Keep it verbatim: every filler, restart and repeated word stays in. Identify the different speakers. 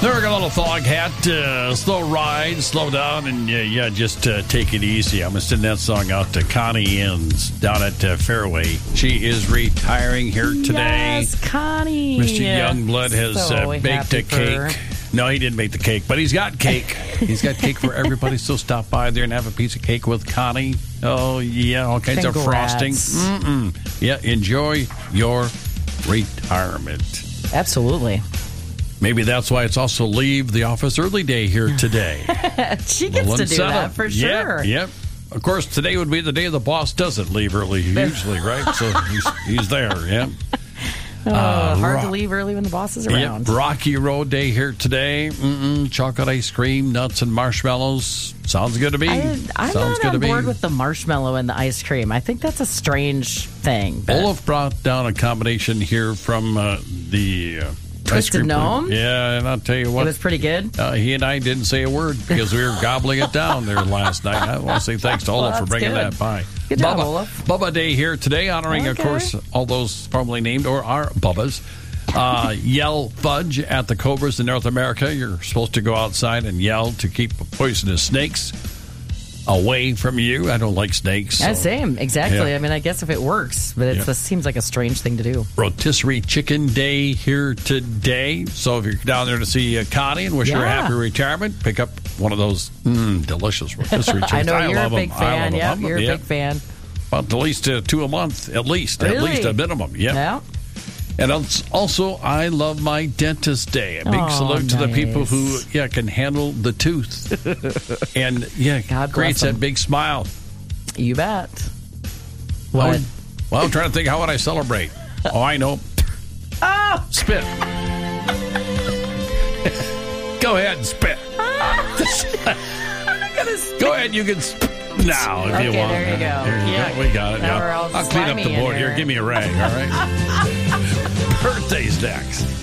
Speaker 1: There we go, little fog hat. Uh, slow ride, slow down, and uh, yeah, just uh, take it easy. I'm going to send that song out to Connie Inns down at uh, Fairway. She is retiring here today.
Speaker 2: Yes, Connie.
Speaker 1: Mister Youngblood has
Speaker 2: So
Speaker 1: uh, baked a
Speaker 2: happy for her.
Speaker 1: cake. No, he didn't make the cake, but he's got cake. He's got cake for everybody. So stop by there and have a piece of cake with Connie. Oh, yeah, all kinds
Speaker 2: Congrats.
Speaker 1: of frosting. Mm-mm. Yeah, enjoy your retirement.
Speaker 2: Absolutely.
Speaker 1: Maybe that's why it's also leave the office early day here today.
Speaker 2: She gets
Speaker 1: Well,
Speaker 2: to do
Speaker 1: incentive.
Speaker 2: that for
Speaker 1: Yep,
Speaker 2: sure.
Speaker 1: Yep. Of course, today would be the day the boss doesn't leave early, usually, right? So he's, he's there, yeah.
Speaker 2: Oh,
Speaker 1: Uh,
Speaker 2: hard
Speaker 1: rock-
Speaker 2: to leave early when the boss is
Speaker 1: Yep,
Speaker 2: around.
Speaker 1: Rocky Road Day here today. Mm-mm, chocolate ice cream, nuts and marshmallows. Sounds good to me.
Speaker 2: I, I'm
Speaker 1: Sounds
Speaker 2: not
Speaker 1: good
Speaker 2: on
Speaker 1: to
Speaker 2: board
Speaker 1: me.
Speaker 2: with the marshmallow and the ice cream. I think that's a strange thing. but-
Speaker 1: Olaf brought down a combination here from uh, the uh, ice
Speaker 2: Twisted
Speaker 1: cream
Speaker 2: Gnome?
Speaker 1: place. Yeah, and I'll tell you
Speaker 2: It
Speaker 1: what.
Speaker 2: was pretty good.
Speaker 1: Uh, he and I didn't say a word because we were gobbling it down there last night. I want to say thanks to
Speaker 2: Well,
Speaker 1: Olaf for
Speaker 2: that's
Speaker 1: bringing
Speaker 2: good.
Speaker 1: that by.
Speaker 2: Good job,
Speaker 1: Bubba,
Speaker 2: Olaf.
Speaker 1: Bubba Day here today, honoring, of
Speaker 2: Okay.
Speaker 1: course, all those formerly named or are Bubbas. Uh, yell fudge at the Cobras in North America. You're supposed to go outside and yell to keep poisonous snakes away from you. I don't like snakes.
Speaker 2: Yeah,
Speaker 1: so-
Speaker 2: same. Exactly.
Speaker 1: Yeah.
Speaker 2: I mean, I guess if it works, but it
Speaker 1: Yeah.
Speaker 2: seems like a strange thing to do.
Speaker 1: Rotisserie Chicken Day here today. So if you're down there to see uh, Connie and wish her a
Speaker 2: Yeah.
Speaker 1: happy retirement, pick up one of those mm, delicious rotisserie chickens.
Speaker 2: I know you're
Speaker 1: love
Speaker 2: a big
Speaker 1: 'em. I
Speaker 2: fan.
Speaker 1: love 'em.
Speaker 2: Yeah,
Speaker 1: I'm-
Speaker 2: you're a
Speaker 1: yeah.
Speaker 2: big fan.
Speaker 1: About at least uh, two a month, at least. At
Speaker 2: Really?
Speaker 1: least a minimum. Yep.
Speaker 2: Yeah.
Speaker 1: And it's also, I love my dentist day. A big
Speaker 2: Oh,
Speaker 1: salute to the people
Speaker 2: nice.
Speaker 1: who, yeah, can handle the tooth, and yeah,
Speaker 2: God bless
Speaker 1: creates that
Speaker 2: 'em.
Speaker 1: big smile.
Speaker 2: You bet.
Speaker 1: How
Speaker 2: What?
Speaker 1: would- well, I'm trying to think, how would I celebrate? Oh, I know.
Speaker 2: Oh!
Speaker 1: Spit. Go ahead and spit. Go ahead, you can spit now if you
Speaker 2: Okay,
Speaker 1: want.
Speaker 2: there you go.
Speaker 1: There you
Speaker 2: Yeah.
Speaker 1: go. We got it.
Speaker 2: Now
Speaker 1: Yeah.
Speaker 2: we're all
Speaker 1: I'll clean up the
Speaker 2: slimy in
Speaker 1: board here.
Speaker 2: here.
Speaker 1: Give me a rag, all right? Birthday's next.